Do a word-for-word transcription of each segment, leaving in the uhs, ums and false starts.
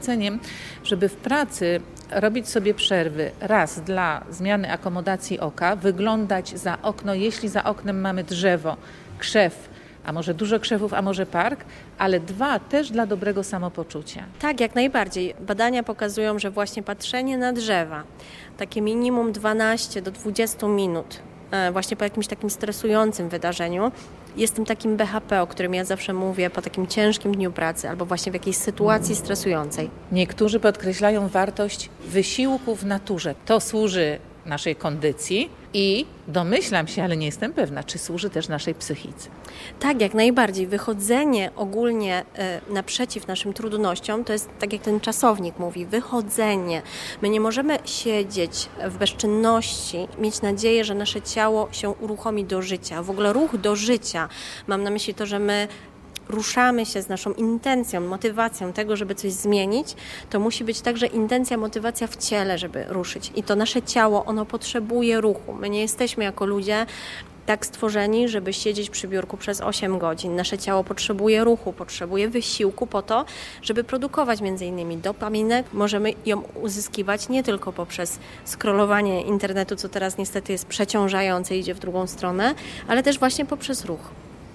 Zalecenie, żeby w pracy robić sobie przerwy raz dla zmiany akomodacji oka, wyglądać za okno, jeśli za oknem mamy drzewo, krzew, a może dużo krzewów, a może park, ale dwa, też dla dobrego samopoczucia. Tak, jak najbardziej. Badania pokazują, że właśnie patrzenie na drzewa, takie minimum dwanaście do dwudziestu minut, właśnie po jakimś takim stresującym wydarzeniu, jest tym takim B H P, o którym ja zawsze mówię, po takim ciężkim dniu pracy albo właśnie w jakiejś sytuacji stresującej. Niektórzy podkreślają wartość wysiłku w naturze. To służy naszej kondycji i domyślam się, ale nie jestem pewna, czy służy też naszej psychice. Tak, jak najbardziej. Wychodzenie ogólnie y, naprzeciw naszym trudnościom to jest, tak jak ten czasownik mówi, wychodzenie. My nie możemy siedzieć w bezczynności, mieć nadzieję, że nasze ciało się uruchomi do życia. W ogóle ruch do życia. Mam na myśli to, że my ruszamy się z naszą intencją, motywacją tego, żeby coś zmienić, to musi być także intencja, motywacja w ciele, żeby ruszyć. I to nasze ciało, ono potrzebuje ruchu. My nie jesteśmy jako ludzie tak stworzeni, żeby siedzieć przy biurku przez osiem godzin. Nasze ciało potrzebuje ruchu, potrzebuje wysiłku po to, żeby produkować między innymi dopaminę. Możemy ją uzyskiwać nie tylko poprzez scrollowanie internetu, co teraz niestety jest przeciążające, idzie w drugą stronę, ale też właśnie poprzez ruch.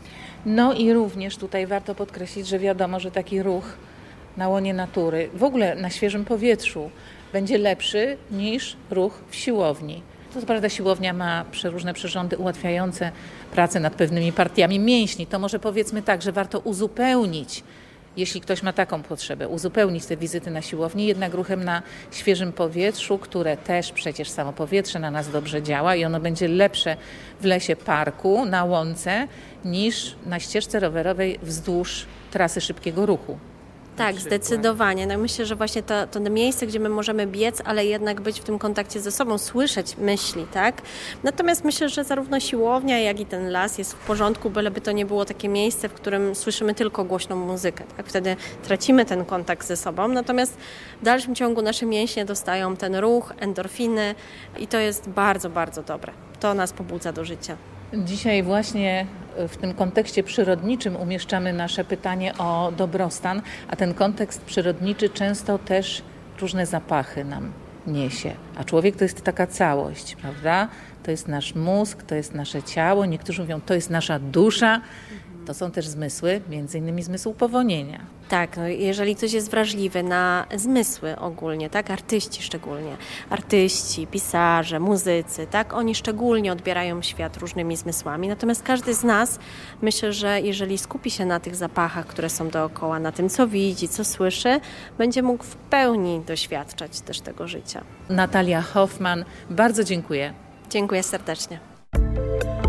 No i również tutaj warto podkreślić, że wiadomo, że taki ruch na łonie natury, w ogóle na świeżym powietrzu, będzie lepszy niż ruch w siłowni. To co prawda siłownia ma przeróżne przyrządy ułatwiające pracę nad pewnymi partiami mięśni. To może powiedzmy tak, że warto uzupełnić, jeśli ktoś ma taką potrzebę, uzupełnić te wizyty na siłowni jednak ruchem na świeżym powietrzu, które też przecież samo powietrze na nas dobrze działa i ono będzie lepsze w lesie, parku, na łące niż na ścieżce rowerowej wzdłuż trasy szybkiego ruchu. Tak, zdecydowanie. No myślę, że właśnie to, to miejsce, gdzie my możemy biec, ale jednak być w tym kontakcie ze sobą, słyszeć myśli, tak? Natomiast myślę, że zarówno siłownia, jak i ten las jest w porządku, byleby to nie było takie miejsce, w którym słyszymy tylko głośną muzykę, tak? Wtedy tracimy ten kontakt ze sobą, natomiast w dalszym ciągu nasze mięśnie dostają ten ruch, endorfiny i to jest bardzo, bardzo dobre. To nas pobudza do życia. Dzisiaj właśnie w tym kontekście przyrodniczym umieszczamy nasze pytanie o dobrostan, a ten kontekst przyrodniczy często też różne zapachy nam niesie. A człowiek to jest taka całość, prawda? To jest nasz mózg, to jest nasze ciało, niektórzy mówią, to jest nasza dusza. To są też zmysły, między innymi zmysł powonienia. Tak, no jeżeli ktoś jest wrażliwy na zmysły ogólnie, tak, artyści szczególnie, artyści, pisarze, muzycy, tak, oni szczególnie odbierają świat różnymi zmysłami, natomiast każdy z nas, myślę, że jeżeli skupi się na tych zapachach, które są dookoła, na tym, co widzi, co słyszy, będzie mógł w pełni doświadczać też tego życia. Natalia Hoffman, bardzo dziękuję. Dziękuję serdecznie.